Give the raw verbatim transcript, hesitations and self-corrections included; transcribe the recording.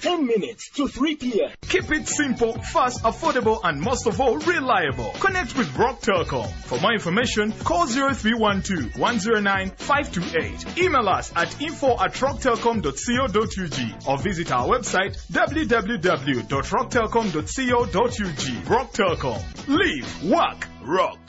ten minutes to three p.m. Keep it simple, fast, affordable, and most of all, reliable. Connect with Rock Telecom. For more information, call zero three one two, one zero nine, five two eight. Email us at info at rock telecom dot co dot u g or visit our website w w w dot rock telecom dot co dot u g. Rock Telecom. Live, work, rock.